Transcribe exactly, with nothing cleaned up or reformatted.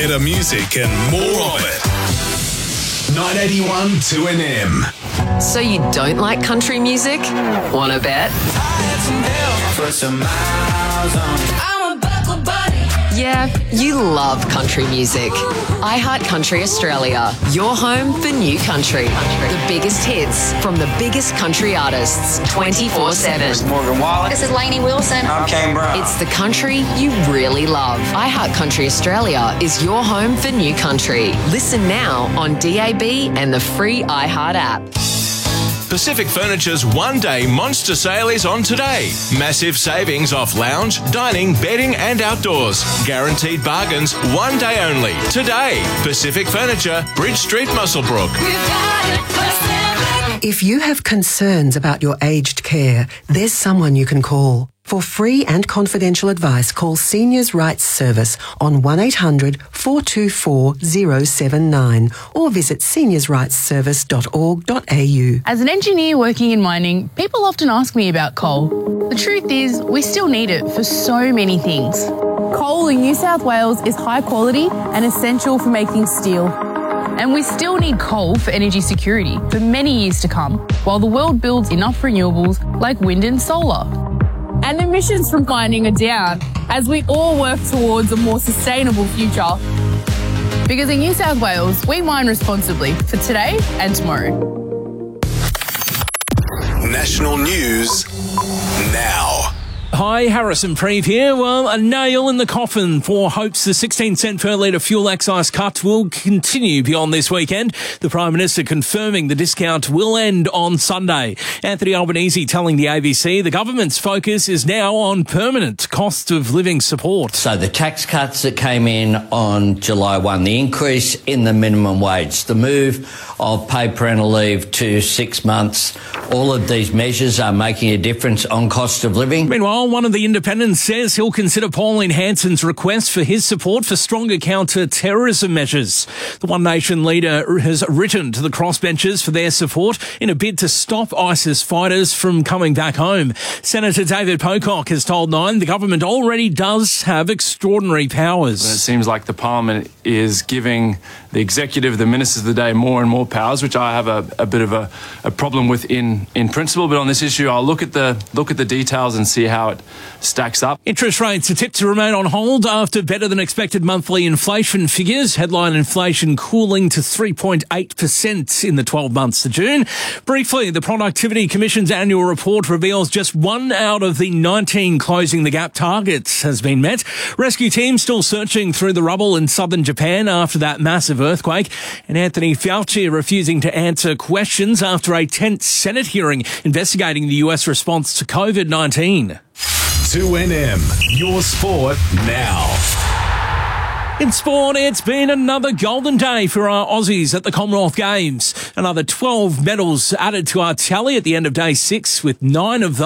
Better music and more of it. nine eighty-one two N M. So you don't like country music? Wanna bet? I'm a buckle bunny. Yeah, you love country music. iHeart Country Australia, your home for new country. The biggest hits from the biggest country artists, twenty-four seven. Morgan Wallen. This is Lainey Wilson. I'm Kane Brown. It's the country you really love. iHeart Country Australia is your home for new country. Listen now on D A B and the free iHeart app. Pacific Furniture's one-day monster sale is on today. Massive savings off lounge, dining, bedding and outdoors. Guaranteed bargains, one day only. Today, Pacific Furniture, Bridge Street, Muswellbrook. We've got it, Pacific. If you have concerns about your aged care, there's someone you can call. For free and confidential advice, call Seniors Rights Service on one eight hundred four two four zero seven nine or visit seniors rights service dot org dot a u. As an engineer working in mining, people often ask me about coal. The truth is, we still need it for so many things. Coal in New South Wales is high quality and essential for making steel. And we still need coal for energy security for many years to come, while the world builds enough renewables like wind and solar. And emissions from mining are down as we all work towards a more sustainable future. Because in New South Wales, we mine responsibly for today and tomorrow. National news now. Hi, Harrison Preeve here. Well, a nail in the coffin for hopes the sixteen cent per litre fuel excise cut will continue beyond this weekend. The Prime Minister confirming the discount will end on Sunday. Anthony Albanese telling the A B C the government's focus is now on permanent cost of living support. So the tax cuts that came in on July first, the increase in the minimum wage, the move of paid parental leave to six months, all of these measures are making a difference on cost of living. Meanwhile, one of the independents says he'll consider Pauline Hanson's request for his support for stronger counter-terrorism measures. The One Nation leader has written to the crossbenchers for their support in a bid to stop ISIS fighters from coming back home. Senator David Pocock has told Nine the government already does have extraordinary powers. It seems like the Parliament is giving the executive, the ministers of the day, more and more powers, which I have a, a bit of a, a problem with in, in principle. But on this issue, I'll look at the look at the details and see how it stacks up. Interest rates are tipped to remain on hold after better than expected monthly inflation figures. Headline inflation cooling to three point eight percent in the twelve months to June. Briefly, the Productivity Commission's annual report reveals just one out of the nineteen closing the gap targets has been met. Rescue teams still searching through the rubble in southern Japan after that massive earthquake. And Anthony Fauci refusing to answer questions after a tense Senate hearing investigating the U S response to COVID nineteen. two N M, your sport now. In sport, it's been another golden day for our Aussies at the Commonwealth Games. Another twelve medals added to our tally at the end of day six, with nine of those